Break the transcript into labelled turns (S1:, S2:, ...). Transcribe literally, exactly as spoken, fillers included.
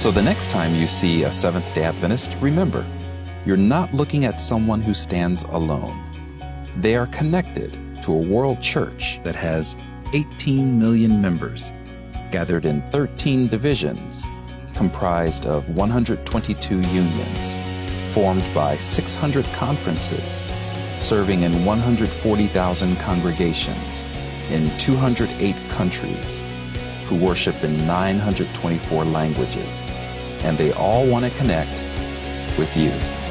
S1: So the next time you see a Seventh-day Adventist, remember, you're not looking at someone who stands alone. They are connected to a world church that has eighteen million members, gathered in thirteen divisions, comprised of one hundred twenty-two unions, formed by six hundred conferences, serving in one hundred forty thousand congregations in two hundred eight countries, who worship in nine hundred twenty-four languages, and they all want to connect with you.